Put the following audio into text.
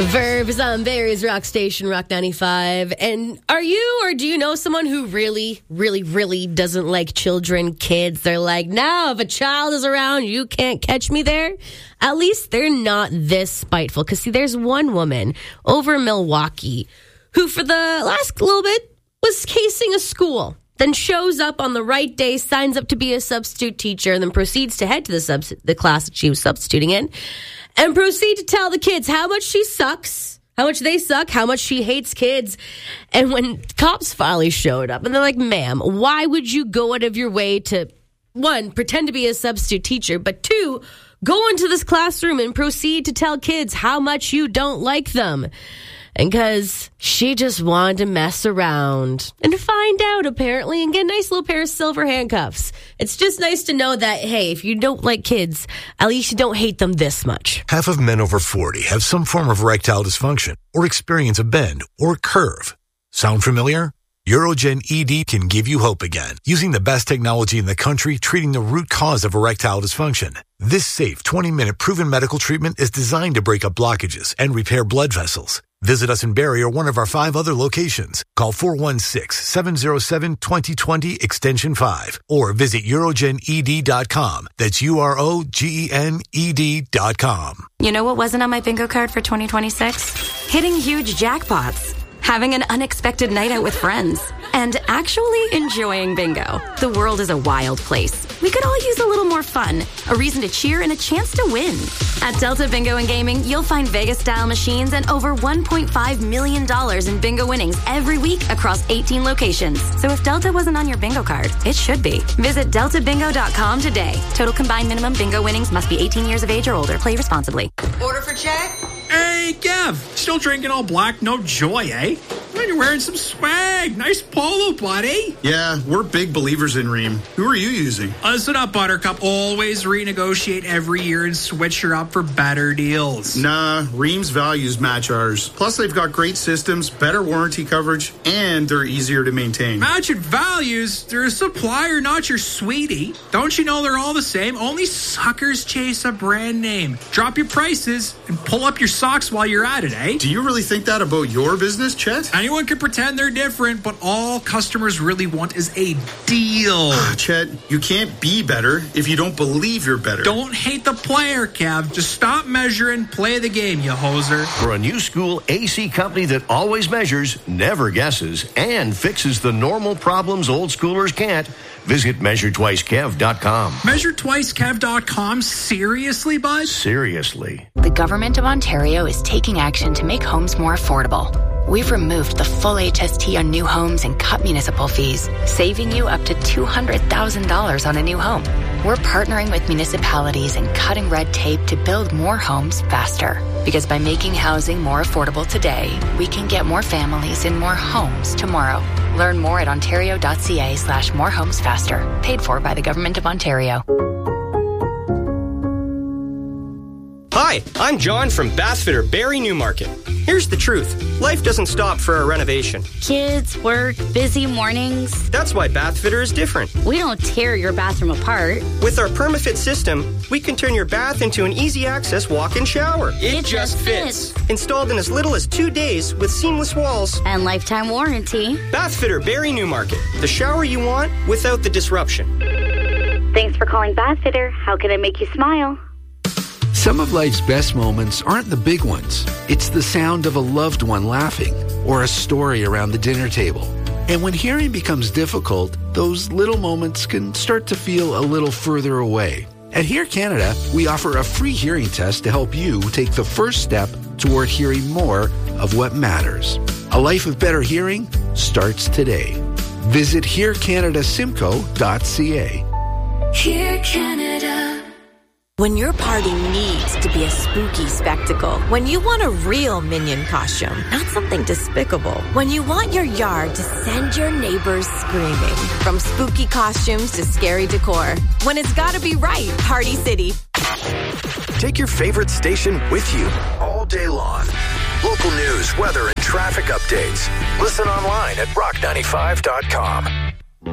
Verbs on Barry's Rock Station, Rock 95. And are you or do you know someone who really, really, really doesn't like children, kids? They're like, no, if a child is around, you can't catch me there. At least they're not this spiteful. Because, see, there's one woman over in Milwaukee who, for the last little bit, was casing a school. Then shows up on the right day, signs up to be a substitute teacher, and then proceeds to head to the class that she was substituting in, and proceed to tell the kids how much she sucks, how much they suck, how much she hates kids. And when cops finally showed up, and they're like, ma'am, why would you go out of your way to, one, pretend to be a substitute teacher, but two, go into this classroom and proceed to tell kids how much you don't like them? And because she just wanted to mess around and to find out, apparently, and get a nice little pair of silver handcuffs. It's just nice to know that, hey, if you don't like kids, at least you don't hate them this much. Half of men over 40 have some form of erectile dysfunction or experience a bend or curve. Sound familiar? Urogen ED can give you hope again, using the best technology in the country treating the root cause of erectile dysfunction. This safe 20-minute proven medical treatment is designed to break up blockages and repair blood vessels. Visit us in Barrie or one of our 5 other locations. Call 416-707-2020 extension 5 or visit urogened.com. That's UROGENED.com. You know what wasn't on my bingo card for 2026? Hitting huge jackpots, having an unexpected night out with friends, and actually enjoying bingo. The world is a wild place. We could all use a little more fun, a reason to cheer, and a chance to win. At Delta Bingo and Gaming, you'll find Vegas-style machines and over $1.5 million in bingo winnings every week across 18 locations. So if Delta wasn't on your bingo card, it should be. Visit deltabingo.com today. Total combined minimum bingo winnings must be 18 years of age or older. Play responsibly. Order for check? Hey, Kev. Still drinking all black, no joy, eh? Man, you're wearing some swag. Nice polo, buddy. Yeah, we're big believers in Ream. Who are you using? Listen up, Buttercup. Always renegotiate every year and switch her up for better deals. Nah, Ream's values match ours. Plus, they've got great systems, better warranty coverage, and they're easier to maintain. Matching values? They're a supplier, not your sweetie. Don't you know they're all the same? Only suckers chase a brand name. Drop your prices and pull up your socks while you're at it, eh? Do you really think that about your business, Chet? Anyone can pretend they're different, but all customers really want is a deal. Chet, you can't be better if you don't believe you're better. Don't hate the player, Kev. Just stop measuring, play the game, you hoser. For a new school AC company that always measures, never guesses, and fixes the normal problems old schoolers can't, visit MeasureTwiceKev.com. MeasureTwiceKev.com? Seriously, bud? Seriously. The Government of Ontario is taking action to make homes more affordable. We've removed the full HST on new homes and cut municipal fees, saving you up to $200,000 on a new home. We're partnering with municipalities and cutting red tape to build more homes faster. Because by making housing more affordable today, we can get more families in more homes tomorrow. Learn more at ontario.ca/morehomesfaster. Paid for by the Government of Ontario. Hi, I'm John from Bathfitter Barrie Newmarket. Here's the truth. Life doesn't stop for a renovation. Kids, work, busy mornings. That's why Bathfitter is different. We don't tear your bathroom apart. With our PermaFit system, we can turn your bath into an easy-access walk-in shower. It just fits. Installed in as little as 2 days with seamless walls. And lifetime warranty. Bathfitter Barrie Newmarket. The shower you want without the disruption. Thanks for calling Bathfitter. How can I make you smile? Some of life's best moments aren't the big ones. It's the sound of a loved one laughing or a story around the dinner table. And when hearing becomes difficult, those little moments can start to feel a little further away. At Hear Canada, we offer a free hearing test to help you take the first step toward hearing more of what matters. A life of better hearing starts today. Visit hearcanadasimco.ca. Hear Canada. When your party needs to be a spooky spectacle, when you want a real Minion costume, not something despicable, when you want your yard to send your neighbors screaming, from spooky costumes to scary decor, when it's gotta be right, Party City. Take your favorite station with you all day long. Local news, weather, and traffic updates. Listen online at rock95.com.